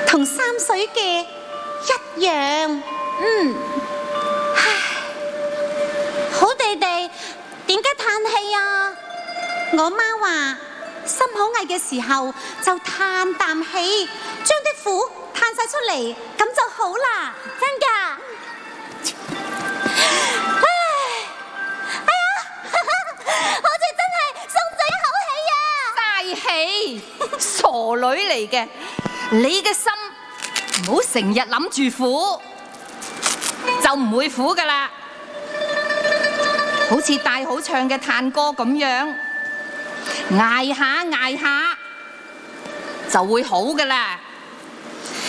同三水嘅一樣。唉，好地地，點解嘆氣啊？我媽話心好翳嘅時候就嘆啖氣，將啲苦嘆晒出嚟，咁就好啦。真㗎？好似真係鬆咗一口氣啊！ 嘥氣，傻女嚟嘅，你嘅心唔好成日諗住苦，就唔會苦噶啦。好似大好唱嘅嘆歌咁樣，捱下捱下就會好噶啦。